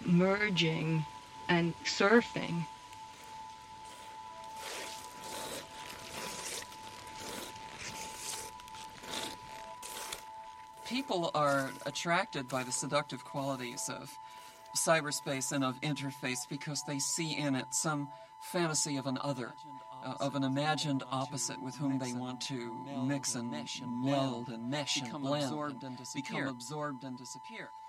merging and surfing. People are attracted by the seductive qualities of cyberspace and of interface because they see in it some fantasy of an other, of an imagined opposite with whom they want to mix and meld and mesh and blend, become absorbed and disappear.